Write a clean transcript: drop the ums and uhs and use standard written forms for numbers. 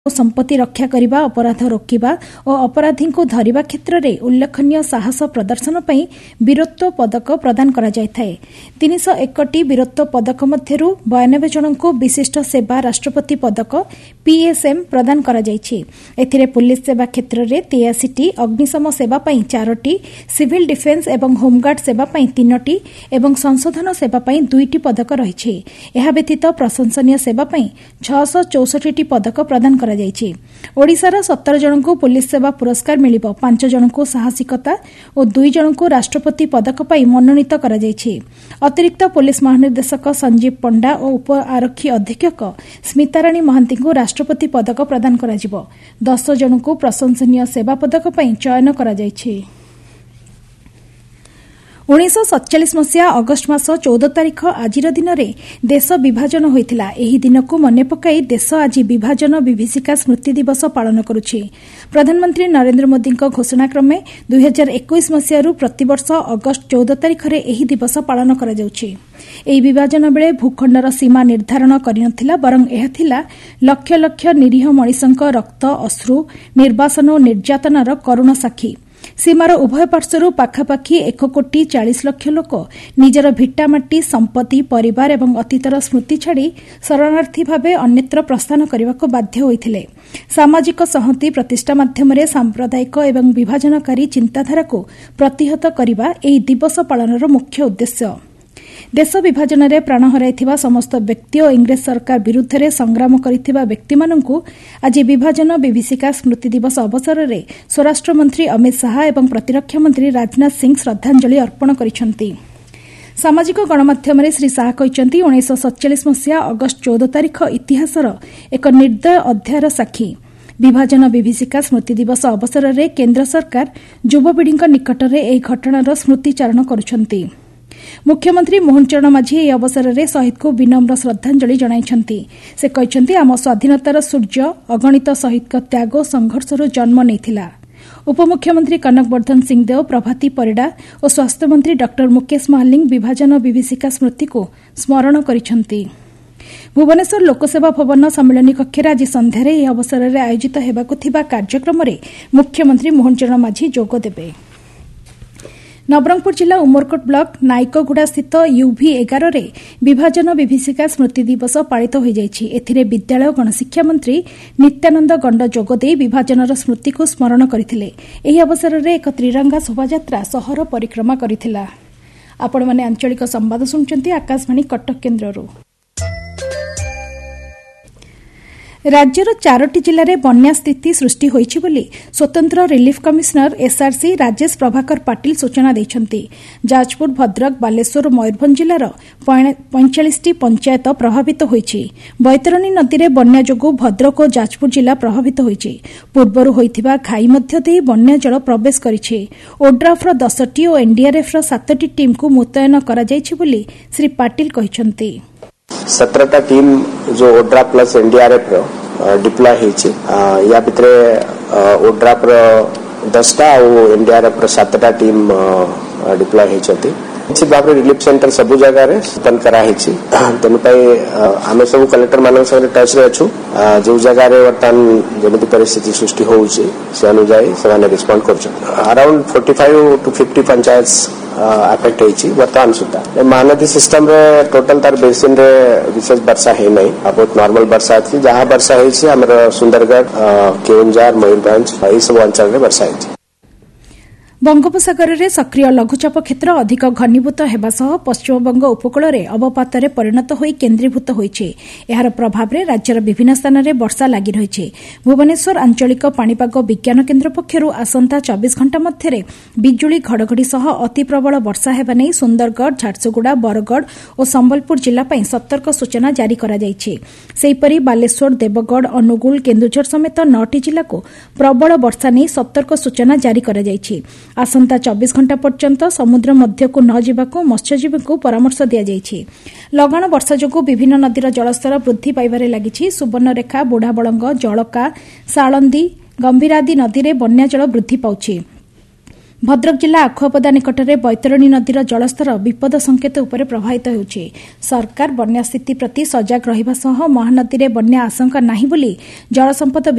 संपत्ति रक्षा करने अपराध रोकवा और अपराधी को धरिबा क्षेत्र में उल्लेखनीय साहस प्रदर्शन पर वीरत्व पदक प्रदान करा जायଥାଏ। 301ଟି वीरत्व पदक मध्यरु 92 जन को विशिष्ट सेवा राष्ट्रपति पदक पीएसएम प्रदान करा जायछि। एथिरे पुलिस सेवा क्षेत्र में 83ଟି, अग्निशम सेवा पई 4टी, सिविल डिफेन्स एवं होमगार्ड सेवा पई 3टी एवं संशोधन सेवा पई 2टी पदक रहिछि। एहा व्यतीत प्रशंसनीय सेवा पई 664टी पदक प्रदान करा जायछि। ओडिशार 17 जन को पुलिस सेवा पुरस्कार मिलिबो, 5 जन को साहसिकता और 2 जन को राष्ट्रपति पदक पई मनोनीत करा जायछि। अतिरिक्त पुलिस महानिर्देशक संजीव पंडा और उप आरक्षी अधीक्षक स्मिताराणी महांती को राष्ट्रपति पदक प्रदान करा जिवो। 10 जन को प्रशंसनीय सेवा पदक पई चयन करा जायछि। 1947 मसीहा अगस्ट मास 14 तारिख आजिर दिन में देश विभाजन होइथिला। एही दिन को मने पकाई देश आज विभाजन विभीषिका स्मृति दिवस पालन करुछि। प्रधानमंत्री नरेंद्र मोदी घोषणा क्रमे 2021 मसीहारू प्रतिवर्ष अगस्ट 14 तारिख में एही दिवस पालन करा जाउछि। एही विभाजन बेले भूखंडर सीमा निर्धारण करिनथिला, बरं एहा थिला लक्ष लक्ष निरीह मଣିଷଙ୍କ रक्त, अश्रु, निर्वासन और निर्यातनार करुण साक्षी। सीमार उभय पार्श्वरू पाखापाखि 1,40,00,000 लोक निजर भिटामाटी, संपत्ति, परिवार एवं अतीतर स्मृति छाड़ी शरणार्थी भावे अन्यत्र प्रस्थान करने बाध्य होइथिले। सामाजिक संहति प्रतिष्ठा माध्यम सांप्रदायिक एवं विभाजनकारी चिंताधारा को प्रतिहत करने एही दिवस पालनर मुख्य उद्देश्य। देश विभाजन में प्राण हराइथिबा समस्त व्यक्ति और इंग्रेज सरकार विरुद्ध में संग्राम करिथिबा व्यक्ति माननकु आज विभाजन विभीषिका स्मृति दिवस अवसर में स्वराष्ट्र मंत्री अमित शाह एवं प्रतिरक्षा मंत्री राजनाथ सिंह श्रद्धांजलि अर्पण करिसेंति। सामाजिक गणमाध्यम श्री शाह कहते 1947 मसीहा अगस्ट 14 तारिख इतिहासर एक निर्दय अध्यायर साक्षी। विभाजन विभीषिका स्मृति दिवस अवसर में केन्द्र सरकार युवपीढ़ी निकट में यह घटनार स्मृतिचारण करुछंती। मुख्यमंत्री मोहन चरण माझी ଏହି ଅବସରରେ ଶହୀଦଙ୍କୁ ବିନମ୍ର ଶ୍ରଦ୍ଧାଞ୍ଜଳି ଜଣାଇଛନ୍ତି। ସେ କହିଛନ୍ତି ଆମ ସ୍ୱାଧୀନତାର ସୂର୍ଯ୍ୟ ଅଗଣିତ ଶହୀଦଙ୍କ ତ୍ୟାଗ ଓ ସଂଘର୍ଷରୁ ଜନ୍ମ ନେଇଥିଲା। ଉପମୁଖ୍ୟମନ୍ତ୍ରୀ କନକ ବର୍ଦ୍ଧନ ସିଂହଦେଓ, ପ୍ରଭାତୀ ପରିଡ଼ା ଓ ସ୍ୱାସ୍ଥ୍ୟମନ୍ତ୍ରୀ ଡକ୍ଟର ମୁକେଶ ମହାଲିକ ବିଭାଜନ ବିଭୀଷିକା ସ୍ମୃତିକୁ ସ୍ମରଣ କରିଛନ୍ତି। ଭୁବନେଶ୍ୱର ଲୋକସେବା ଭବନ ସମ୍ମିଳନୀ କକ୍ଷରେ ଆଜି ସନ୍ଧ୍ୟାରେ ଏହି ଅବସରରେ ଆୟୋଜିତ ହେବାକୁ ଥିବା କାର୍ଯ୍ୟକ୍ରମରେ ମୁଖ୍ୟମନ୍ତ୍ରୀ ମୋହନ ଚରଣ ମାଝୀ ଯୋଗ ଦେବେ। नवरंगपुर जिला उमरकोट ब्लॉक नाइकगुड़ा स्थित UV11 रे विभाजन विभीषिका स्मृति दिवस पालित हो जाइछि। एथिरे विद्यालय और गणशिक्षा मंत्री नित्यानंद गंड जोगदे विभाजनर स्मृति को स्मरण करथिले। एही अवसर रे एक त्रिरंगा शोभायात्रा सहर परिक्रमा करथिला। आपण माने आंचलिक संवाद सुनचंती आकाशवाणी कटक केन्द्ररू। राज्यर 4टी जिले में बन्या स्थिति सृष्टि होइछि बोली स्वतंत्र relief commissioner SRC Rajesh Prabhakar Patil सूचना दैछंती। जाजपुर, भद्रक, बालेश्वर और मयूरभंज जिलार 45टी पंचायत प्रभावित होइछि। बैतरणी नदी में बन्या जोगु भद्रक और जाजपुर जिला प्रभावित होइछि। पूर्वरु होइथिबा घाई मध्य देई बन्या जल प्रवेश करिछि। ओड्राफ्र 10टी और एनडीआरएफ्र 7टी टीम को मुतयन करा जाइछि बोली श्री पाटिल कहिछंती। 17टा टीम जो ओड्रा प्लस एनडीआरएफ डिप्लॉय होइछि। या भितरे ओड्राफ 10टा और एनडीआरएफ 7टा टीम डिप्लॉय होइछथि। निश्चित भाव रिलीफ सेंटर सब जगह रे ओपन करा होइछि। तेनु पई आमे सब कलेक्टर मानक संगे टच रे अछु। जो जगह रे वर्तमान जेमिति परिस्थिति सृष्टि होउछि से अनुसार ସେମାନେ respond करछन। Around 45 to 50 panchayat affect होइछि। वर्तमान सुधा महानदी सिस्टम रे टोटल तार बेसिन रे विशेष वर्षा है नहीं। बहुत नॉर्मल वर्षा अछि। जहां वर्षा होइछि हमर सुंदरगढ़, केवंझर, मयूरभंज ए सब अंचल रे वर्षा होइछि। बंगोपसागर में सक्रिय लघुचाप क्षेत्र अधिक घनीभूत हेबा सह पश्चिमबंग उपकूल में अवपात परिणत होई केन्द्रीभूत होइछि। एहार प्रभाव में राज्यर विभिन्न स्थान में वर्षा लगी रही। भुवनेश्वर आंचलिक पाणीपाग विज्ञान केन्द्र पक्षर आसंता 24 घंटा मध्य बिजुली घड़घड़ी सह अति प्रबल वर्षा हेबा नै सुंदरगढ़, झारसुगुड़ा, बरगढ़ और संबलपुर जिला पई सतर्क सूचना जारी करा जायछि। सेहिपरि बालेश्वर, देवगढ़, अनुगुल, केन्दुझर समेत 9टी जिला को प्रबल वर्षा नै सतर्क सूचना जारी करा जायछि। आसंता 24 घंटा पर्यंत समुद्र मध्य को न जावाक मत्स्यजीवी को परामर्श दिया जायछि। लगाण वर्षा जोगु विभिन्न नदीर जलस्तर वृद्धि पाइबारे लागिछि। सुवर्णरेखा, बुढ़ाबलंग, जलका, साळंदी, गंभीर आदि नदी में बन्या जल वृद्धि पाउछि। ଭଦ୍ରକ ଜିଲ୍ଲା ଆଖୁଆପଦା ନିକଟରେ ବୈତରଣୀ ନଦୀର ଜଳସ୍ତର ବିପଦ ସଂକେତ ଉପରେ ପ୍ରବାହିତ ହେଉଛି। ସରକାର ବନ୍ୟା ସ୍ଥିତି ପ୍ରତି ସଜାଗ ରହିବା ସହ ମହାନଦୀରେ ବନ୍ୟା ଆଶଙ୍କା ନାହିଁ ବୋଲି ଜଳସମ୍ପଦ